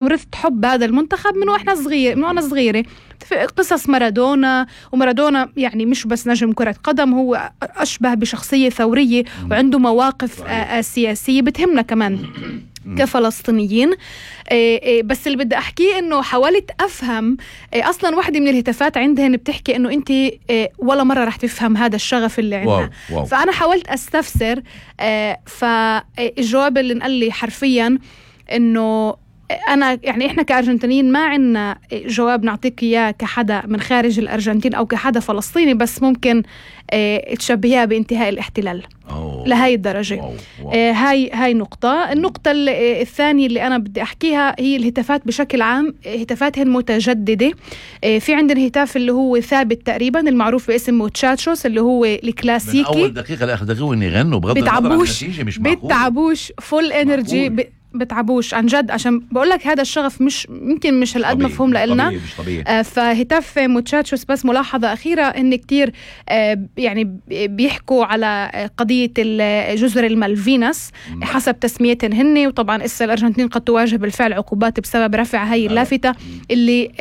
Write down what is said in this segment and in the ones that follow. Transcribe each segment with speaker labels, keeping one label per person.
Speaker 1: ورثت حب هذا المنتخب من وأنا صغيرة. قصص مارادونا يعني مش بس نجم كرة قدم، هو أشبه بشخصية ثورية وعنده مواقف سياسية بتهمنا كمان كفلسطينيين. بس اللي بدي أحكيه إنه حاولت أفهم أصلاً واحدة من الهتافات عندهن بتحكي إنه أنت ولا مرة رح تفهم هذا الشغف اللي عندنا. فأنا حاولت أستفسر، فالجواب اللي نقال لي حرفياً إنه أنا يعني إحنا كأرجنتينيين ما عنا جواب نعطيك إياه كحدا من خارج الأرجنتين أو كحدا فلسطيني، بس ممكن تشبهها بانتهاء الاحتلال لهاي الدرجة. هاي نقطة. النقطة الثانية اللي أنا بدي أحكيها هي الهتافات بشكل عام. هتافاتهن متجددة. في عندنا هتاف اللي هو ثابت تقريبا المعروف باسم موتشاتشوس اللي هو الكلاسيكي،
Speaker 2: من أول دقيقة لآخر دقيقة إن يغنوا بغض النظر عن النتيجة، مش معقول
Speaker 1: بتعبوش فول انرجي، بتعبوش عن جد. عشان بقولك هذا الشغف مش يمكن مش هالقد مفهوم لإلنا. فهتاف موتشاتشوس بس ملاحظة أخيرة إن كتير يعني بيحكوا على قضية جزر المالفيناس حسب تسميتهن هن، وطبعا إسا الأرجنتين قد تواجه بالفعل عقوبات بسبب رفع هاي اللافتة اللي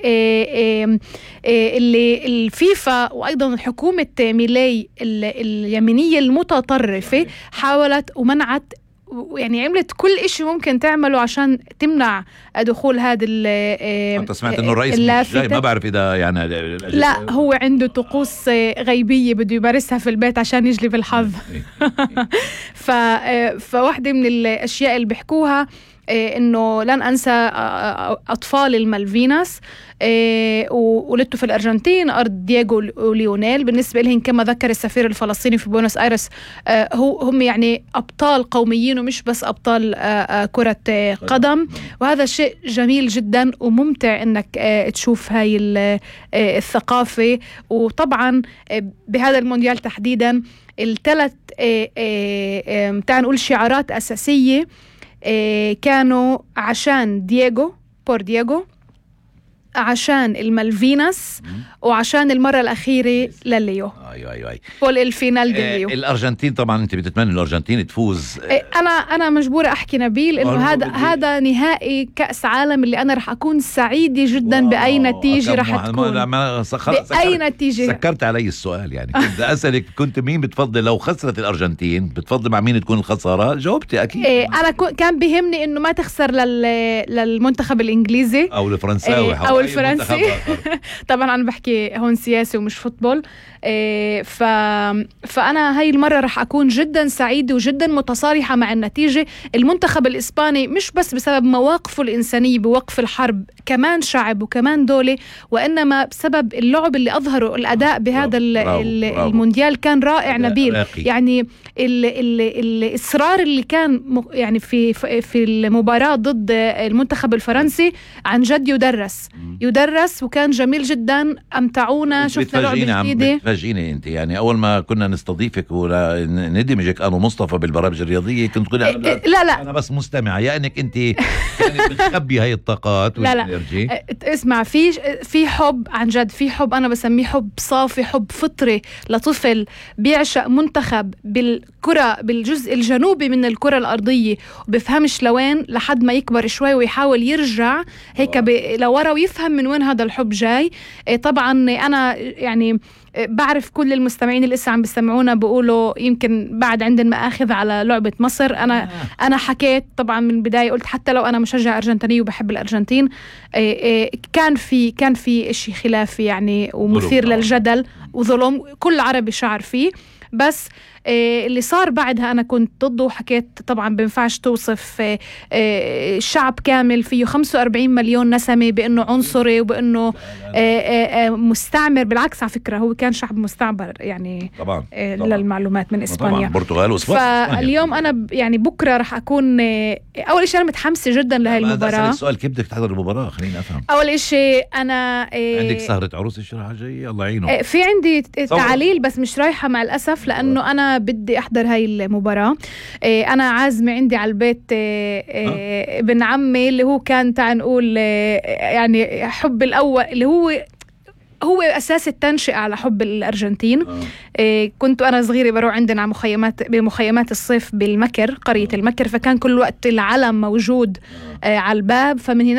Speaker 1: الفيفا وأيضا حكومة ميلاي اليمينية المتطرفة حاولت ومنعت، يعني عملت كل إشي ممكن تعمله عشان تمنع دخول هذا
Speaker 2: حتى سمعت إنه الرئيس مش جاي، ما بعرف إذا يعني
Speaker 1: لا هو عنده طقوس غيبية بده يمارسها في البيت عشان يجلب الحظ. فواحدة من الأشياء اللي بيحكوها إنه لن أنسى أطفال المالفيناس ولدتوا في الأرجنتين أرض دييغو وليونيل. بالنسبة لهم كما ذكر السفير الفلسطيني في بوينوس آيرس هم يعني أبطال قوميين ومش بس أبطال كرة قدم، وهذا شيء جميل جدا وممتع إنك تشوف هاي الثقافة. وطبعا بهذا المونديال تحديدا الثلاث تعال نقول شعارات أساسية كانوا عشان بور دييغو، عشان المالفيناس، وعشان المرة الأخيرة لليو. بول الفينال دي ليو.
Speaker 2: الأرجنتين طبعا أنت بتتمنى الأرجنتين تفوز.
Speaker 1: أنا مجبورة أحكي نبيل إنه هذا نهائي كأس عالم اللي أنا رح أكون سعيدة جدا بأي نتيجة رح تكون. بأي نتيجة.
Speaker 2: سكرت علي السؤال، يعني كنت أسألك كنت مين بتفضل لو خسرت الأرجنتين، بتفضل مع مين تكون الخسارة؟ جاوبتي أكيد.
Speaker 1: أنا كان بيهمني إنه ما تخسر للمنتخب الإنجليزي
Speaker 2: أو الفرنساوي
Speaker 1: أو الفرنسي. طبعا أنا بحكي هون سياسي ومش فوتبول. فأنا هاي المرة رح أكون جدا سعيدة وجدا متصالحة مع النتيجة. المنتخب الإسباني مش بس بسبب مواقفه الإنسانية بوقف الحرب، كمان شعب وكمان دولة، وإنما بسبب اللعب اللي أظهره الأداء بهذا المونديال كان رائع نبيل. يعني الإصرار اللي كان يعني في المباراة ضد المنتخب الفرنسي عن جد يدرس وكان جميل جدا. أمتعونا، شفنا لعبة جديدة.
Speaker 2: بتفاجئيني انت، يعني اول ما كنا نستضيفك ولا ندمجك انا ومصطفى بالبرامج الرياضيه كنت تقولي
Speaker 1: لا
Speaker 2: انا بس مستمعه، يعني انك انت كانت بتخبي هاي الطاقات والانرجي.
Speaker 1: اسمع، في حب عن جد، في حب انا بسميه حب صافي، حب فطري لطفل بيعشق منتخب بالكره بالجزء الجنوبي من الكره الارضيه وبفهمش لوين لحد ما يكبر شوي ويحاول يرجع هيك لورا ويفهم من وين هذا الحب جاي. طبعا انا يعني بعرف كل المستمعين اللي لسه عم بيستمعونا بيقولوا يمكن بعد عندنا مآخذ على لعبة مصر. أنا حكيت طبعا من البداية، قلت حتى لو أنا مشجع أرجنتيني وبحب الأرجنتين كان في إشي خلافي يعني ومثير للجدل وظلم كل عربي شعر فيه. بس اللي صار بعدها أنا كنت ضده وحكيت طبعا بينفعش توصف شعب كامل فيه 45 مليون نسمة بأنه عنصري وبأنه مستعمر. بالعكس على فكرة هو كان شعب مستعمر يعني
Speaker 2: طبعا.
Speaker 1: للمعلومات من إسبانيا،
Speaker 2: برتغال وإسبانيا.
Speaker 1: فاليوم أنا يعني بكرة رح أكون أول إشي أنا متحمسة جدا لهاي المباراة.
Speaker 2: السؤال كيف بدك تحضر المباراة؟ خليني أفهم.
Speaker 1: أول إشي أنا
Speaker 2: عندك سهرة عروس الشرحة جاي الله يعينه.
Speaker 1: في عندي تعاليل بس مش رايحة مع الأسف لأنه أنا بدي أحضر هاي المباراة. أنا عازمة عندي على البيت ابن عمي اللي هو كان تعال نقول يعني حب الأول اللي هو أساس التنشئة على حب الأرجنتين. كنت أنا صغيرة بروح عندنا بمخيمات الصيف بالمكر، قرية المكر، فكان كل وقت العلم موجود على الباب، فمن هنا